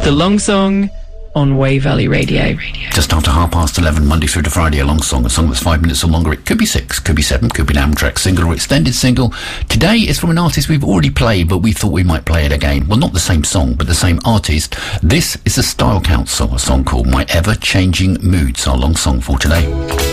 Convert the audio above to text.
The Long Song on Wave Valley Radio. Just after 11:30, Monday through to Friday, a long song, a song that's 5 minutes or longer. It could be 6, could be 7, could be an Amtrak single or extended single. Today is from an artist we've already played, but we thought we might play it again. Well, not the same song, but the same artist. This is a Style Council, a song called My Ever Changing Moods, our long song for today.